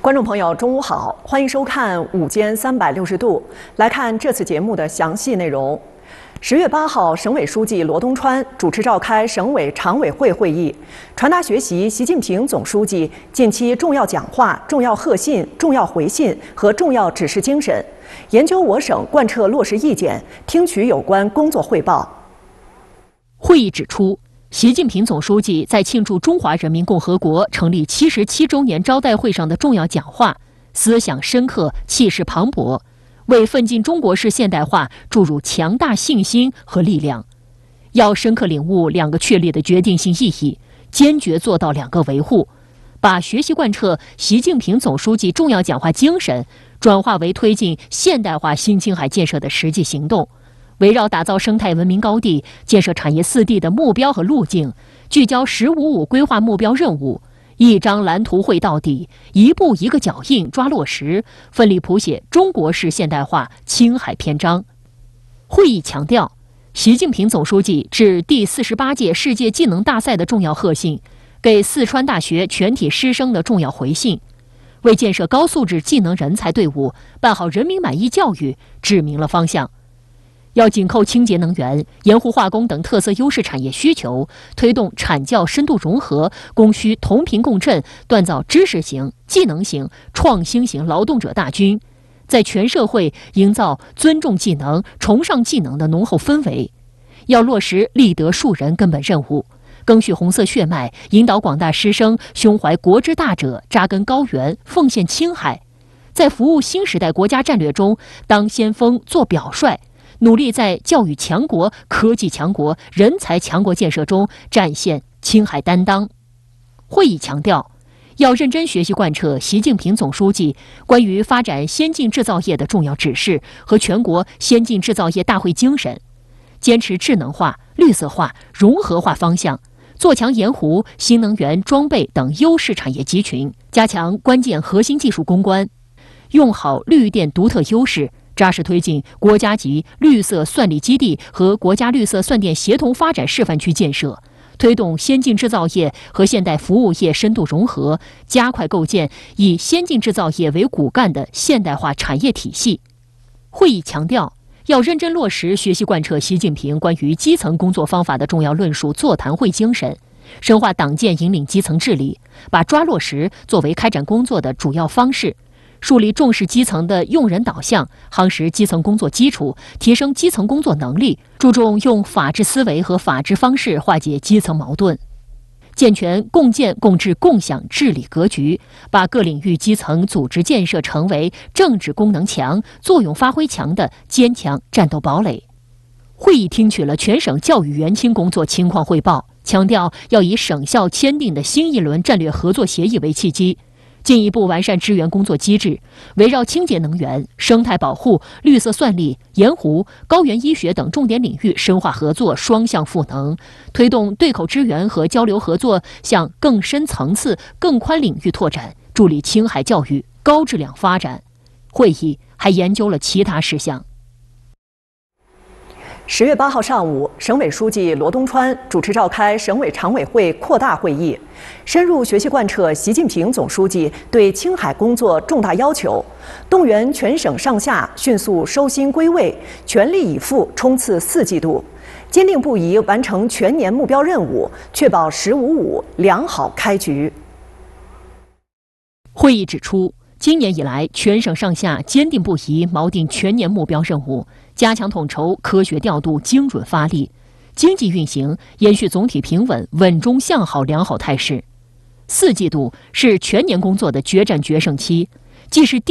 观众朋友，中午好，欢迎收看《午间360度》。来看这次节目的详细内容。10月8号，省委书记罗东川主持召开省委常委会会议，传达学习习近平总书记近期重要讲话、重要贺信、重要回信和重要指示精神，研究我省贯彻落实意见，听取有关工作汇报。 会议指出，习近平总书记在庆祝中华人民共和国成立77周年招待会上的重要讲话，思想深刻，气势磅礴，为奋进中国式现代化注入强大信心和力量。要深刻领悟2个确立的决定性意义，坚决做到2个维护，把学习贯彻习近平总书记重要讲话精神转化为推进现代化新青海建设的实际行动。围绕打造生态文明高地、建设产业4地的目标和路径，聚焦“15+5”规划目标任务，一张蓝图绘到底，一步一个脚印抓落实，奋力谱写中国式现代化青海篇章。会议强调，习近平总书记致第48届世界技能大赛的重要贺信，给四川大学全体师生的重要回信，为建设高素质技能人才队伍、办好人民满意教育指明了方向。要紧扣清洁能源、盐湖化工等特色优势产业需求，推动产教深度融合、供需同频共振，锻造知识型、技能型、创新型劳动者大军，在全社会营造尊重技能、崇尚技能的浓厚氛围。要落实立德树人根本任务，赓续红色血脉，引导广大师生胸怀国之大者，扎根高原，奉献青海，在服务新时代国家战略中当先锋、做表率，努力在教育强国、科技强国、人才强国建设中展现青海担当。会议强调，要认真学习贯彻习近平总书记关于发展先进制造业的重要指示和全国先进制造业大会精神，坚持智能化、绿色化、融合化方向，做强盐湖、新能源、装备等优势产业集群，加强关键核心技术攻关，用好绿电独特优势，扎实推进国家级绿色算力基地和国家绿色算电协同发展示范区建设，推动先进制造业和现代服务业深度融合，加快构建以先进制造业为骨干的现代化产业体系。会议强调，要认真落实学习贯彻习近平关于基层工作方法的重要论述座谈会精神，深化党建引领基层治理，把抓落实作为开展工作的主要方式，树立重视基层的用人导向，夯实基层工作基础，提升基层工作能力，注重用法治思维和法治方式化解基层矛盾，健全共建共治共享治理格局，把各领域基层组织建设成为政治功能强、作用发挥强的坚强战斗堡垒。会议听取了全省教育援青工作情况汇报，强调要以省校签订的新一轮战略合作协议为契机，进一步完善支援工作机制，围绕清洁能源、生态保护、绿色算力、盐湖、高原医学等重点领域深化合作，双向赋能，推动对口支援和交流合作向更深层次、更宽领域拓展，助力青海教育高质量发展。会议还研究了其他事项。 10月8号上午，省委书记罗东川主持召开省委常委会扩大会议，深入学习贯彻习近平总书记对青海工作重大要求，动员全省上下迅速收心归位，全力以赴冲刺4季度，坚定不移完成全年目标任务，确保“15+5”良好开局。 会议指出，今年以来，全省上下坚定不移锚定全年目标任务，加强统筹、科学调度、精准发力，经济运行延续总体平稳、稳中向好良好态势。4季度是全年工作的决战决胜期，既是